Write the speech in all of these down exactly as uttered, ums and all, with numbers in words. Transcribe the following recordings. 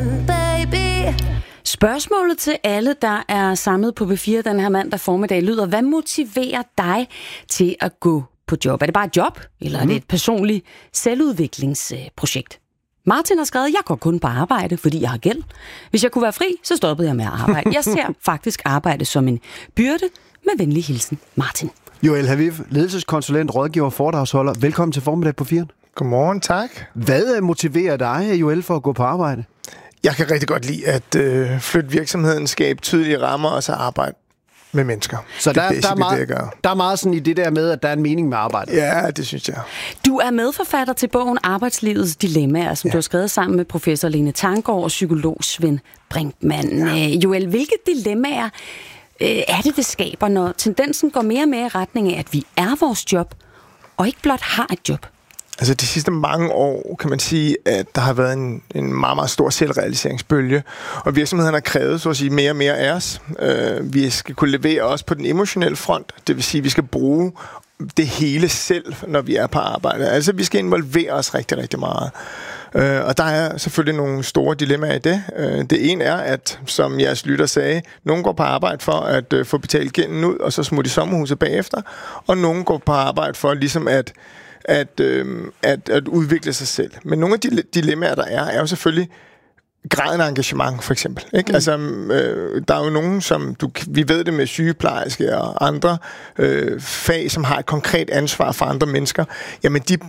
London, baby. Spørgsmålet til alle, der er samlet på B fire den her mandag formiddag, lyder: hvad motiverer dig til at gå på job? Er det bare et job, eller mm. er det et personligt selvudviklingsprojekt? Martin har skrevet: jeg går kun på arbejde, fordi jeg har gæld. Hvis jeg kunne være fri, så stoppede jeg med at arbejde. Jeg ser faktisk arbejde som en byrde. Med venlig hilsen, Martin. Joel Haviv, ledelseskonsulent, rådgiver og foredragsholder. Velkommen til formiddag på fire. Godmorgen, tak. Hvad motiverer dig, Joel, for at gå på arbejde? Jeg kan rigtig godt lide at øh, flytte virksomheden, skabe tydelige rammer og så arbejde med mennesker. Så det der, er der, er meget, det, der er meget sådan i det der med, at der er en mening med arbejdet. Ja, det synes jeg. Du er medforfatter til bogen Arbejdslivets Dilemmaer, som ja. du har skrevet sammen med professor Lene Tanggaard og psykolog Svend Brinkmann. Ja. Joel, hvilke dilemmaer øh, er det, det skaber, når tendensen går mere og mere i retning af, at vi er vores job, og ikke blot har et job? Altså de sidste mange år kan man sige, at der har været en, en meget, meget stor selvrealiseringsbølge, og virksomhederne har krævet så at sige mere og mere af os. Uh, vi skal kunne levere også på den emotionelle front, det vil sige, at vi skal bruge det hele selv, når vi er på arbejde. Altså vi skal involvere os rigtig, rigtig meget. Uh, og der er selvfølgelig nogle store dilemmaer i det. Uh, det ene er, at som jeres lytter sagde, nogen går på arbejde for at uh, få betalt gælden ud, og så smutte i sommerhuset bagefter, og nogen går på arbejde for ligesom at At, øh, at, at udvikle sig selv. Men nogle af de dilemmaer, der er, er jo selvfølgelig graden af engagement, for eksempel. Ikke? Mm. Altså, øh, der er jo nogen, som du, vi ved det med sygeplejerske og andre øh, fag, som har et konkret ansvar for andre mennesker. Jamen, de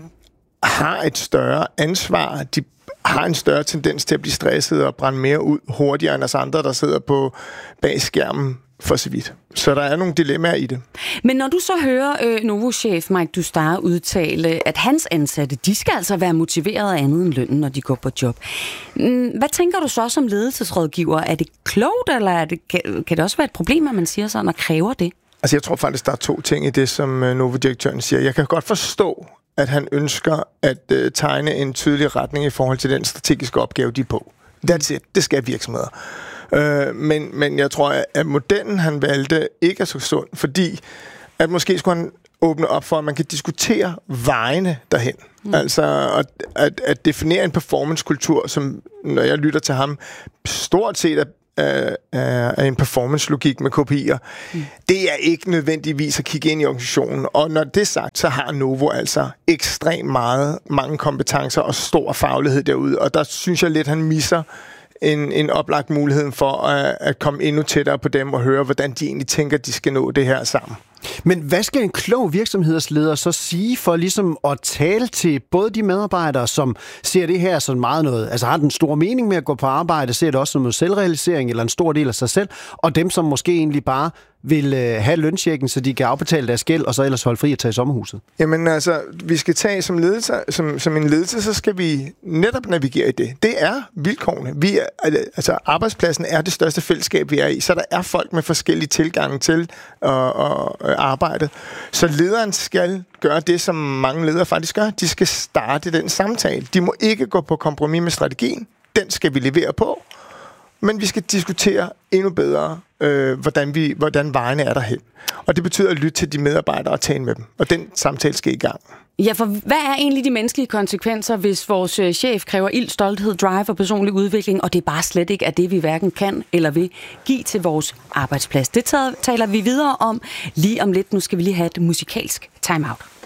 har et større ansvar. De har en større tendens til at blive stresset og brænde mere ud hurtigere end os andre, der sidder på bag skærmen for så vidt. Så der er nogle dilemmaer i det. Men når du så hører øh, Novo-chef Mike Dustar udtale, at hans ansatte, de skal altså være motiveret af andet end lønnen, når de går på job. Hvad tænker du så som ledelsesrådgiver? Er det klogt, eller er det, kan, kan det også være et problem, at man siger sådan og kræver det? Altså jeg tror faktisk, der er to ting i det, som Novo-direktøren siger. Jeg kan godt forstå, at han ønsker at øh, tegne en tydelig retning i forhold til den strategiske opgave, de er på. That's it. Det skal virksomheder. Øh, men, men jeg tror, at modellen, han valgte, ikke er så sund, fordi at måske skulle han åbne op for, at man kan diskutere vejene derhen. Mm. Altså at, at, at definere en performancekultur, som, når jeg lytter til ham, stort set er Af, af en performance-logik med K P I'er. Mm. Det er ikke nødvendigvis at kigge ind i organisationen. Og når det er sagt, så har Novo altså ekstremt meget, mange kompetencer og stor faglighed derude. Og der synes jeg lidt, han misser en, en oplagt mulighed for at, at komme endnu tættere på dem og høre, hvordan de egentlig tænker, de skal nå det her sammen. Men hvad skal en klog virksomhedsleder så sige for ligesom at tale til både de medarbejdere, som ser det her som meget noget, altså har den store mening med at gå på arbejde, ser det også som noget selvrealisering eller en stor del af sig selv, og dem, som måske egentlig bare vil øh, have lønchecken, så de kan afbetale deres gæld, og så ellers holde fri at tage i sommerhuset? Jamen altså, vi skal tage som ledelse, som, som en ledelse, så skal vi netop navigere i det. Det er vilkårene. Vi er, altså, arbejdspladsen er det største fællesskab, vi er i, så der er folk med forskellige tilgange til at, at arbejde. Så lederen skal gøre det, som mange ledere faktisk gør. De skal starte den samtale. De må ikke gå på kompromis med strategien. Den skal vi levere på. Men vi skal diskutere endnu bedre, øh, hvordan, vi, hvordan vejene er derhen. Og det betyder at lytte til de medarbejdere og tale med dem. Og den samtale skal i gang. Ja, for hvad er egentlig de menneskelige konsekvenser, hvis vores øh, chef kræver ild, stolthed, drive og personlig udvikling, og det bare slet ikke er det, vi hverken kan eller vil give til vores arbejdsplads? Det taler vi videre om lige om lidt. Nu skal vi lige have et musikalsk timeout.